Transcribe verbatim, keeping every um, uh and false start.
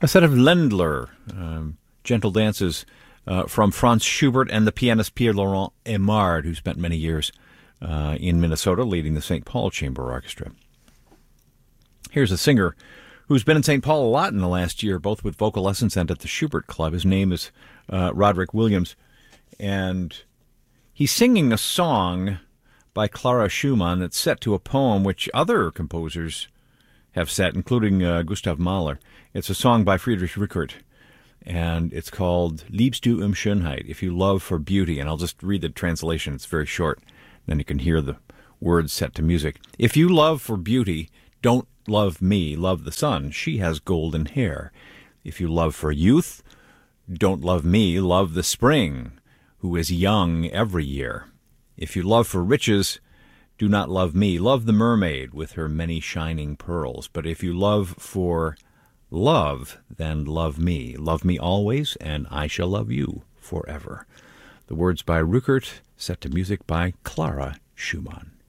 A set of Ländler, um, gentle dances uh, from Franz Schubert and the pianist Pierre-Laurent Aimard, who spent many years uh, in Minnesota leading the Saint Paul Chamber Orchestra. Here's a singer who's been in Saint Paul a lot in the last year, both with vocal lessons and at the Schubert Club. His name is uh, Roderick Williams, and he's singing a song by Clara Schumann that's set to a poem which other composers have set, including uh, Gustav Mahler. It's a song by Friedrich Rickert, and it's called Liebst du um Schönheit, if you love for beauty. And I'll just read the translation. It's very short. Then you can hear the words set to music. If you love for beauty, don't love me, love the sun. She has golden hair. If you love for youth, don't love me, love the spring, who is young every year. If you love for riches, do not love me, love the mermaid with her many shining pearls. But if you love for love, then love me. Love me always, and I shall love you forever. The words by Rickert, set to music by Clara Schumann.